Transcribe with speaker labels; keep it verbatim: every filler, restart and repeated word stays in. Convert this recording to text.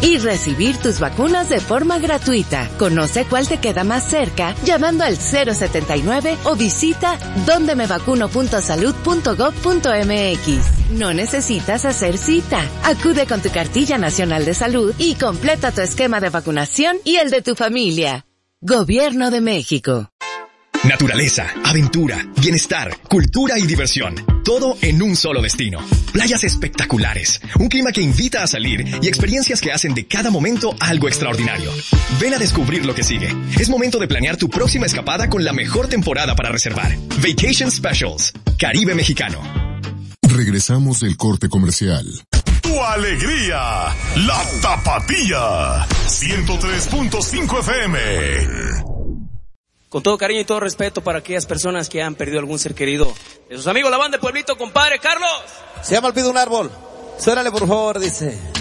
Speaker 1: y recibir tus vacunas de forma gratuita. Conoce cuál te queda más cerca llamando al cero setenta y nueve o visita donde me vacuno punto salud punto gov punto mx. No necesitas hacer cita. Acude con tu cartilla nacional de salud y completa tu esquema de vacunación y el de tu familia. Gobierno de México.
Speaker 2: Naturaleza, aventura, bienestar, cultura y diversión. Todo en un solo destino. Playas espectaculares, un clima que invita a salir y experiencias que hacen de cada momento algo extraordinario. Ven a descubrir lo que sigue. Es momento de planear tu próxima escapada con la mejor temporada para reservar. Vacation Specials, Caribe Mexicano.
Speaker 3: Regresamos del corte comercial.
Speaker 4: Tu alegría, la Tapatía, ciento tres punto cinco F M.
Speaker 5: Con todo cariño y todo respeto para aquellas personas que han perdido algún ser querido de sus amigos, la banda de Pueblito, compadre Carlos.
Speaker 6: Se llama El Pido un Árbol. Suénale por favor, dice.